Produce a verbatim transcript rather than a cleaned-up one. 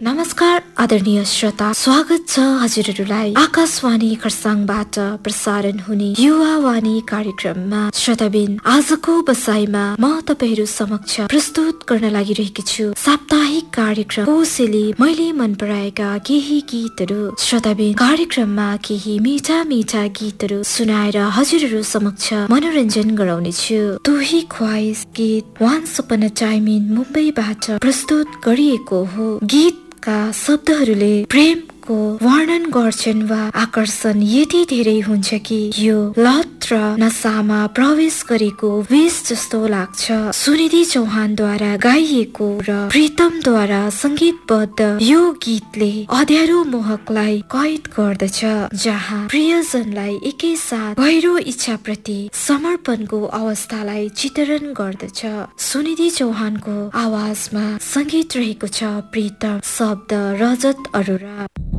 नमस्कार आदरणीय श्रोता, स्वागत छ हजुरहरूलाई आकाशवाणी खरसाङबाट प्रसारण हुने युवा वाणी कार्यक्रममा। श्रोताबिन, आजको बसाइमा म तपाईहरू समक्ष प्रस्तुत गर्न लागिरहेकी छु साप्ताहिक कार्यक्रम कोसेली मैले मन पराएका केही गीतहरू। श्रोताबिन, कार्यक्रममा केही मिठा मिठा गीतहरू सुनाएर हजुरहरू समक्ष मनोरञ्जन गराउने छु। तू ही ख्वाइस गीत once upon a time in मुम्बईबाट प्रस्तुत गरिएको हो। गीतका शब्दहरूले प्रेमको वर्णन गर्छन् वा आकर्षण यति धेरै हुन्छ कि यो लत र नसामा प्रवेश गरेको विष जस्तो लाग्छ। सुनिधि चौहानद्वारा गाइएको र प्रीतमद्वारा संगीतबद्ध यो गीतले अँध्यारो मोहकलाई कैद गर्दछ, जहाँ प्रियजनलाई एकैसाथ गहिरो इच्छा प्रति समर्पणको अवस्थालाई चित्रण गर्दछ। सुनिधि चौहानको आवाजमा संगीत रहेको छ प्रीतम, शब्द रजत अरोरा।